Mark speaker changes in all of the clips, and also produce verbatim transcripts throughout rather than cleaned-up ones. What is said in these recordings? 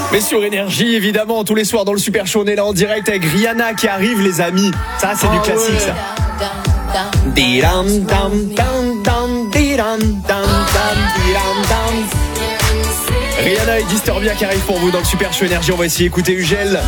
Speaker 1: Mais sur Énergie, évidemment, tous les soirs dans le Super Show, on est là en direct avec Rihanna qui arrive, les amis. Ça, c'est du classique, ça. Rihanna et Disturbia qui arrivent pour vous dans le Super Show Énergie. On va essayer d'écouter Ugel.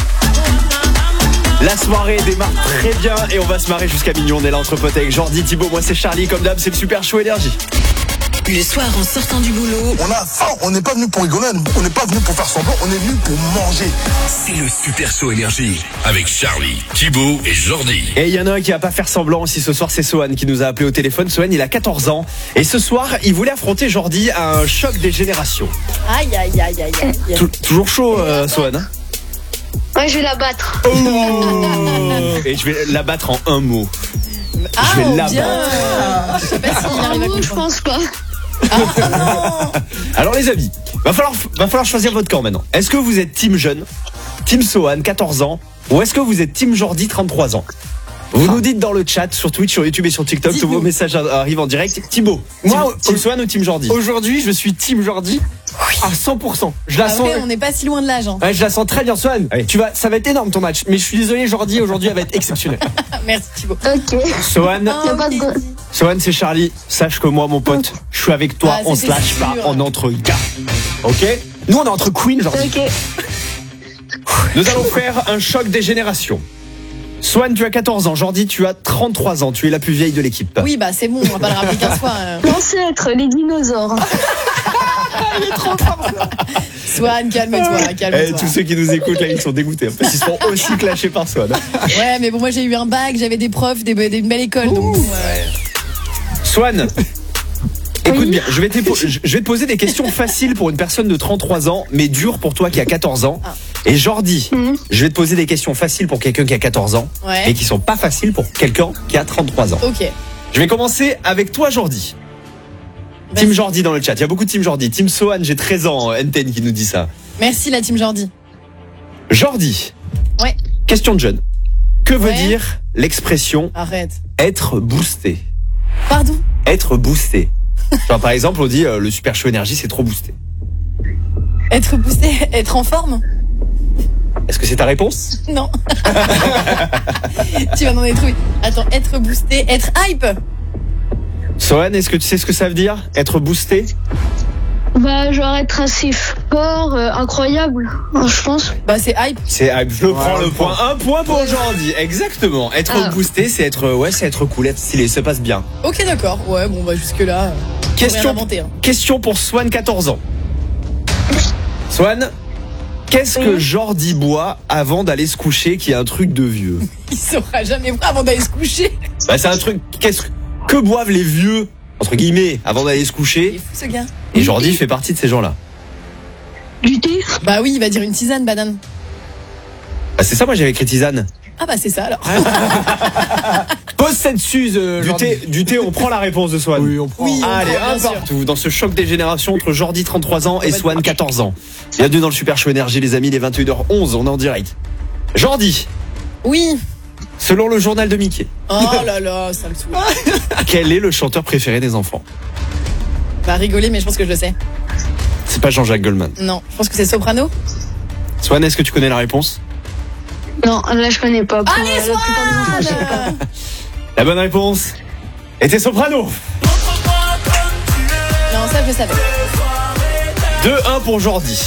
Speaker 1: La soirée démarre très bien et on va se marrer jusqu'à minuit. On est là entre potes avec Jordi, Thibaut, moi c'est Charlie. Comme d'hab, c'est le Super Show Énergie.
Speaker 2: Le soir, en sortant du boulot,
Speaker 3: on a faim, on n'est pas venu pour rigoler, on n'est pas venu pour faire semblant, on est venu pour manger.
Speaker 4: C'est le Super Show Énergie avec Charlie, Thibaut et Jordi.
Speaker 1: Et il y en a un qui va pas faire semblant aussi ce soir, c'est Sohan qui nous a appelé au téléphone. Sohan, il a quatorze ans et ce soir, il voulait affronter Jordi à un choc des générations.
Speaker 5: Aïe, aïe, aïe, aïe, aïe.
Speaker 1: Tou- toujours chaud, euh, Sohan, hein?
Speaker 6: Ouais, je vais la battre.
Speaker 1: Oh et je vais la battre en un mot.
Speaker 5: Ah,
Speaker 1: je vais la
Speaker 5: bien.
Speaker 1: battre.
Speaker 5: Je sais pas s'il arrive à
Speaker 6: Non, je
Speaker 5: comprendre.
Speaker 6: pense pas.
Speaker 5: Ah,
Speaker 1: Alors les amis, va falloir, va falloir choisir votre camp maintenant. Est-ce que vous êtes team jeune, team Sohan, quatorze ans, ou est-ce que vous êtes team Jordi, trente-trois ans? Vous nous dites dans le chat, sur Twitch, sur YouTube et sur TikTok, tous vos messages arrivent en direct. Thibaut,
Speaker 7: Moi,
Speaker 1: team, team Sohan ou team Jordi?
Speaker 7: Aujourd'hui, je suis Team Jordi à cent pour cent. Je la
Speaker 5: ah
Speaker 7: sens.
Speaker 5: ouais, on n'est pas si loin de l'âge. Hein.
Speaker 7: Ouais, je la sens très bien, Swan.
Speaker 1: Oui.
Speaker 7: Tu vas, ça va être énorme ton match. Mais je suis désolé, Jordi, aujourd'hui, elle va être exceptionnelle.
Speaker 5: Merci Thibaut.
Speaker 6: Ok.
Speaker 1: Sohan,
Speaker 5: Ah,
Speaker 6: pas
Speaker 5: ok.
Speaker 6: de-
Speaker 1: Sohan, c'est Charlie. Sache que moi, mon pote, je suis avec toi.
Speaker 5: Ah,
Speaker 1: on se
Speaker 5: c'était
Speaker 1: lâche pas.
Speaker 5: sûr.
Speaker 1: On est entre gars. Ok?
Speaker 7: Nous, on est entre Queen, Jordi.
Speaker 6: Ok.
Speaker 1: Nous allons faire un choc des générations. Swan, tu as quatorze ans. Jordi, tu as trente-trois ans. Tu es la plus vieille de l'équipe.
Speaker 5: Oui, bah c'est bon, on va pas le rappeler quinze fois. euh.
Speaker 6: L'ancêtre, les dinosaures.
Speaker 5: Swan, calme-toi,
Speaker 1: Eh,
Speaker 5: calme-toi.
Speaker 1: tous ceux qui nous écoutent là, ils sont dégoûtés. Parce qu'ils sont aussi clashés par Swan.
Speaker 5: Ouais, mais bon, moi j'ai eu un bac, j'avais des profs, des, des, une belle école. Donc, bon, euh,
Speaker 1: Swan, écoute
Speaker 6: Oui.
Speaker 1: bien. Je vais, te, je vais te poser des questions faciles pour une personne de trente-trois ans, mais dures pour toi qui a quatorze ans.
Speaker 5: Ah.
Speaker 1: Et Jordi,
Speaker 6: Mhm.
Speaker 1: je vais te poser des questions faciles pour quelqu'un qui a quatorze ans,
Speaker 5: Ouais.
Speaker 1: mais qui sont pas faciles pour quelqu'un qui a trente-trois ans.
Speaker 5: ok.
Speaker 1: Je vais commencer avec toi, Jordi.
Speaker 5: Vas-y.
Speaker 1: Team Jordi dans le chat. Il y a beaucoup de Team Jordi. Team Sohan, j'ai treize ans. Enten qui nous dit ça.
Speaker 5: Merci la team Jordi.
Speaker 1: Jordi.
Speaker 5: Ouais.
Speaker 1: Question de jeune. Que veut
Speaker 5: Ouais.
Speaker 1: dire l'expression
Speaker 5: Arrête.
Speaker 1: être boosté?
Speaker 5: Pardon.
Speaker 1: Être boosté. Genre, par exemple, on dit euh, le Super Show Énergie, c'est trop boosté.
Speaker 5: Être boosté, être en forme?
Speaker 1: Est-ce que c'est ta réponse?
Speaker 5: Non. Tu vas m'en trouvé. Attends, être boosté, être hype.
Speaker 1: Sohan, est-ce que tu sais ce que ça veut dire? Être boosté?
Speaker 6: Bah, genre être assez fort, euh, incroyable, hein, je pense.
Speaker 5: Bah c'est hype.
Speaker 1: C'est, ah, je le prends
Speaker 7: Ouais,
Speaker 1: le
Speaker 7: on
Speaker 1: point. Un point pour Jordi. Exactement. Être
Speaker 6: Ah.
Speaker 1: boosté, c'est être, ouais, c'est être cool, être stylé, ça passe bien.
Speaker 5: Ok, d'accord. Ouais, bon, bah jusque-là.
Speaker 1: Question,
Speaker 5: Inventé, hein.
Speaker 1: question pour Swan, quatorze ans. Swan, qu'est-ce que Jordi boit avant d'aller se coucher qui est un truc de vieux?
Speaker 5: Il saura jamais voir avant d'aller se coucher.
Speaker 1: Bah, c'est un truc, qu'est-ce que, que boivent les vieux, entre guillemets, avant d'aller se
Speaker 5: Il est
Speaker 1: coucher?
Speaker 5: fou ce gars.
Speaker 1: Et Jordi fait partie de ces gens-là.
Speaker 6: Du thé.
Speaker 5: Bah oui, il va dire une tisane, banane.
Speaker 1: Bah, c'est ça, moi j'avais écrit tisane.
Speaker 5: Ah bah c'est ça alors.
Speaker 7: Pose cette suze, euh,
Speaker 1: Du
Speaker 7: Jordi.
Speaker 1: thé, du thé, on prend la réponse de Swan.
Speaker 7: Oui, on prend.
Speaker 5: Oui.
Speaker 1: Allez,
Speaker 5: prend,
Speaker 1: un
Speaker 5: bien sûr.
Speaker 1: partout dans ce choc des générations entre Jordi, trente-trois ans, et
Speaker 5: va
Speaker 1: Swan,
Speaker 5: être-
Speaker 1: quatorze ans. Bienvenue dans le Super Show Énergie, les amis, les vingt et une heures onze, on est en direct. Jordi,
Speaker 5: Oui.
Speaker 1: selon le journal de Mickey,
Speaker 5: Oh là là, ça me saoule.
Speaker 1: quel est le chanteur préféré des enfants?
Speaker 5: Va rigoler, mais je pense que je le sais.
Speaker 1: C'est pas Jean-Jacques Goldman.
Speaker 5: Non, je pense que c'est Soprano.
Speaker 1: Swan, est-ce que tu connais la réponse?
Speaker 6: Non, là, je connais pas. Pour,
Speaker 5: Allez,
Speaker 6: euh, la plupart des enfants, je sais pas.
Speaker 1: La bonne réponse était Soprano.
Speaker 5: Non, ça je le savais.
Speaker 1: deux un pour Jordi.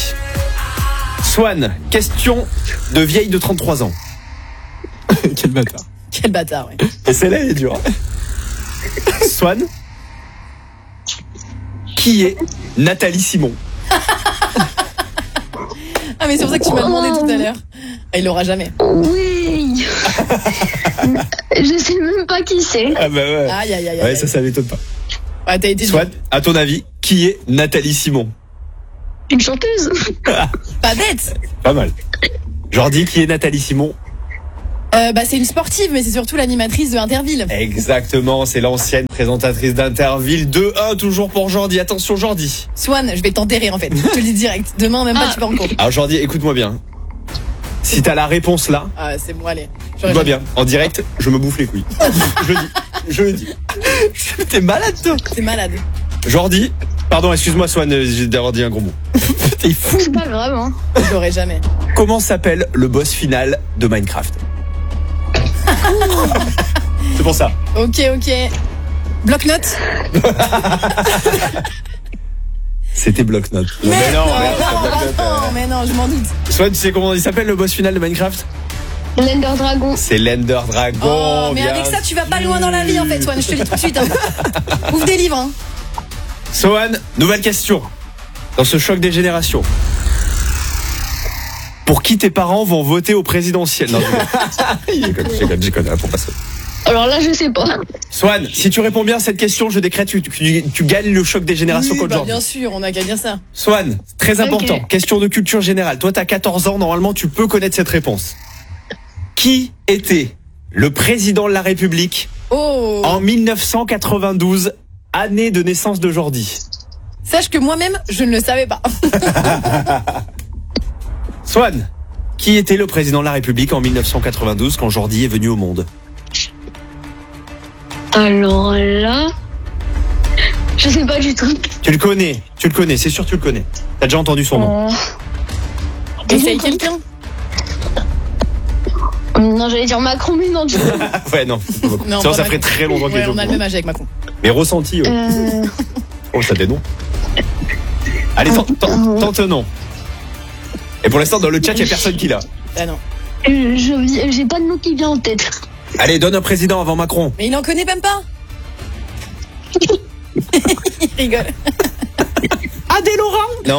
Speaker 1: Swan, question de vieille de trente-trois ans.
Speaker 7: Quel bâtard.
Speaker 5: Quel bâtard, ouais.
Speaker 1: Et celle-là, elle est dure. Swan, qui est Nathalie Simon?
Speaker 5: Ah mais c'est pour ça que tu m'as demandé tout à l'heure. Ah, il l'aura jamais.
Speaker 6: Oui. Je sais même pas qui c'est.
Speaker 1: Ah bah ouais.
Speaker 5: Aïe aïe aïe.
Speaker 1: Ouais,
Speaker 5: aïe.
Speaker 1: ça, ça m'étonne pas.
Speaker 5: Ouais, t'as été
Speaker 1: Swan, à ton avis, qui est Nathalie Simon?
Speaker 6: Une chanteuse.
Speaker 5: pas bête.
Speaker 1: Pas mal. Jordi, qui est Nathalie Simon?
Speaker 5: Euh, bah c'est une sportive, mais c'est surtout l'animatrice de Interville.
Speaker 1: Exactement, c'est l'ancienne présentatrice d'Interville. deux un toujours pour Jordi. Attention Jordi.
Speaker 5: Swan, je vais t'enterrer en fait. Je te le dis direct. Demain même pas
Speaker 6: Ah.
Speaker 5: tu vas en cours.
Speaker 1: Alors Jordi, écoute-moi bien. Si t'as la réponse là,
Speaker 5: Ah c'est bon, allez. J'aurais
Speaker 1: écoute-moi
Speaker 5: jamais-
Speaker 1: bien. En direct, je me bouffe les couilles. Je le dis. Je le dis. T'es malade toi.
Speaker 5: T'es malade.
Speaker 1: Jordi, pardon, excuse-moi Swan, j'ai d'avoir dit un gros mot. T'es fou.
Speaker 6: C'est pas grave, hein.
Speaker 5: Je l'aurais jamais.
Speaker 1: Comment s'appelle le boss final de Minecraft? C'est pour ça.
Speaker 5: Ok, ok. Bloc-notes.
Speaker 1: C'était bloc-notes.
Speaker 5: Mais non,
Speaker 1: merde,
Speaker 5: non,
Speaker 1: c'est pas bloc-notes.
Speaker 5: non, mais non, je m'en doute.
Speaker 1: Swan, tu sais comment il s'appelle le boss final de Minecraft?
Speaker 6: L'Ender Dragon.
Speaker 1: C'est l'Ender Dragon.
Speaker 5: Oh, mais
Speaker 1: bien
Speaker 5: avec ça, tu vas pas
Speaker 1: sûr.
Speaker 5: loin dans la vie en fait, Swan. Je te le dis tout de suite. Hein. Ouvre des livres. Hein.
Speaker 1: Swan, nouvelle question. Dans ce choc des générations. Pour qui tes parents vont voter au présidentiel? Non, je déconne, je déconne, je déconne, là, pour pas ça.
Speaker 6: Alors là, je sais pas.
Speaker 1: Swan, si tu réponds bien à cette question, je décrète que tu, tu, tu gagnes le choc des générations
Speaker 5: Oui,
Speaker 1: contre
Speaker 5: bah,
Speaker 1: Jordi.
Speaker 5: bien sûr, on a qu'à dire ça.
Speaker 1: Swan, très important,
Speaker 6: Ok.
Speaker 1: question de culture générale. Toi, t'as quatorze ans, normalement, tu peux connaître cette réponse. Qui était le président de la République
Speaker 5: Oh.
Speaker 1: en mille neuf cent quatre-vingt-douze, année de naissance de Jordi?
Speaker 5: Sache que moi-même, je ne le savais pas.
Speaker 1: Swan, qui était le président de la République en mille neuf cent quatre-vingt-douze quand Jordi est venu au monde?
Speaker 6: Alors là, je sais pas du tout.
Speaker 1: Tu le connais, tu le connais, c'est sûr que tu le connais. T'as déjà entendu son nom.
Speaker 6: Euh,
Speaker 5: Essaye quelqu'un.
Speaker 6: Non, j'allais dire Macron, mais non, du coup.
Speaker 1: Ouais, non.
Speaker 5: Non,
Speaker 1: Sinon,
Speaker 5: pas
Speaker 1: ça
Speaker 5: Macron.
Speaker 1: ferait très longtemps qu'il
Speaker 5: Ouais,
Speaker 1: est au
Speaker 5: on a le
Speaker 1: courant.
Speaker 5: même âge avec Macron.
Speaker 1: Mais ressenti, ouais.
Speaker 6: Euh,
Speaker 1: Oh, ça dénonce. Allez, tente, tente, tente un nom. Et pour l'instant, dans le chat, il n'y a personne qui l'a.
Speaker 5: Ah non.
Speaker 6: euh, je- j'ai pas de nom qui vient en tête.
Speaker 1: Allez, donne un président avant Macron.
Speaker 5: Mais il en connaît même pas. Il rigole.
Speaker 1: Adé Laurent. Non.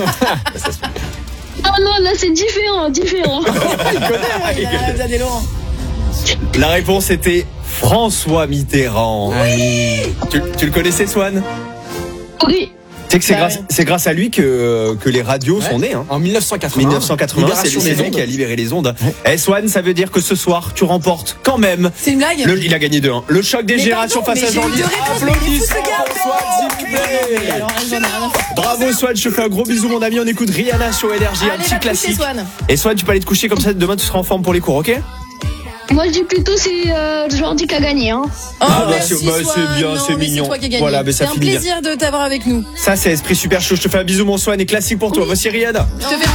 Speaker 6: Non, non, là, c'est différent, différent.
Speaker 5: Il a rêve d'Adé Laurent.
Speaker 1: La réponse était François Mitterrand. Tu, tu le connaissais, Swan?
Speaker 6: Oui.
Speaker 1: Tu sais que c'est
Speaker 5: Bah
Speaker 1: grâce,
Speaker 5: ouais.
Speaker 1: c'est grâce à lui que, que les radios sont nées. Hein.
Speaker 7: En mille neuf cent quatre-vingts.
Speaker 1: mille neuf cent quatre-vingts, c'est
Speaker 7: Libération
Speaker 1: c'est
Speaker 7: des
Speaker 1: lui
Speaker 7: ondes.
Speaker 1: qui a libéré les ondes. Eh, Swan, ça veut dire que ce soir, tu remportes quand même.
Speaker 5: C'est une blague.
Speaker 1: Le, il a gagné deux un. Le choc des
Speaker 5: Mais
Speaker 1: générations
Speaker 5: pardon,
Speaker 1: face
Speaker 5: mais
Speaker 1: à
Speaker 5: j'ai eu
Speaker 1: Jean-Louis.
Speaker 5: deux réponses, mais il est fou, ce gars.
Speaker 1: pour Swan, s'il vous plaît.
Speaker 5: Alors, j'en ai rien à foutre.
Speaker 1: Bravo Swan, je te fais un gros bisou mon ami, on écoute Rihanna sur Énergie, un
Speaker 5: Allez,
Speaker 1: petit
Speaker 5: va te coucher,
Speaker 1: classique.
Speaker 5: Swan.
Speaker 1: Et Swan, tu peux aller te coucher comme ça, demain tu seras en forme pour les cours, ok?
Speaker 6: Moi, je dis plutôt c'est euh, Jordi qui a gagné. Hein.
Speaker 5: Oh,
Speaker 1: Ah, bah,
Speaker 5: merci,
Speaker 1: c'est- bah,
Speaker 5: Swan.
Speaker 1: c'est bien,
Speaker 5: Non,
Speaker 1: c'est
Speaker 5: mais
Speaker 1: mignon.
Speaker 5: toi qui as gagné.
Speaker 1: Voilà, mais ça
Speaker 5: c'est un
Speaker 1: finit bien.
Speaker 5: plaisir de t'avoir avec nous.
Speaker 1: Ça c'est esprit super chaud, je te fais un bisou mon Swan et classique pour toi, voici Rihanna.
Speaker 5: Je te fais